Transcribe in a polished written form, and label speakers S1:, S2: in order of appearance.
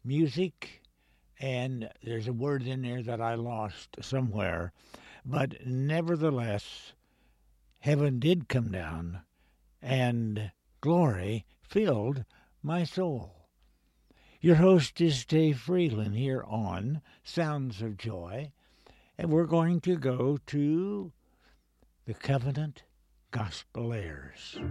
S1: music, and there's a word in there that I lost somewhere. But nevertheless, heaven did come down, and glory filled my soul. Your host is Dave Freeland here on Sounds of Joy, and we're going to go to the Covenant Gospel Airs.